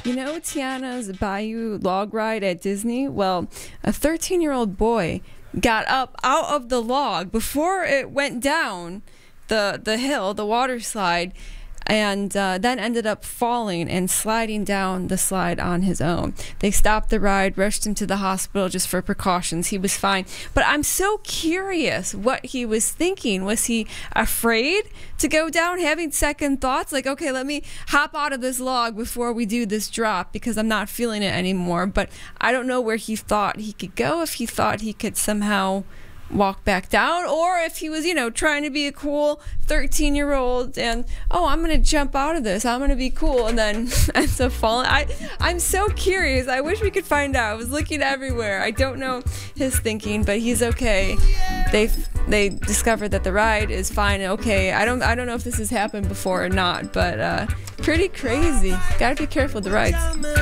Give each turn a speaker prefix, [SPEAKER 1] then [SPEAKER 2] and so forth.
[SPEAKER 1] You know Tiana's Bayou log ride at Disney? Well, a 13-year-old boy got up out of the log before it went down the hill, the water slide, and then ended up falling and sliding down the slide on his own. They stopped the ride, rushed him to the hospital just for precautions. He was fine. But I'm so curious what he was thinking. Was he afraid to go down, having second thoughts? Like, okay, let me hop out of this log before we do this drop because I'm not feeling it anymore. But I don't know where he thought he could go, if he thought he could somehow walk back down, or if he was, trying to be a cool 13-year-old and, oh, I'm gonna jump out of this, I'm gonna be cool, and then ends up falling. I'm so curious. I wish we could find out. I was looking everywhere. I don't know his thinking, but he's okay. They discovered that the ride is fine and okay. I don't know if this has happened before or not, but pretty crazy. Gotta be careful with the rides.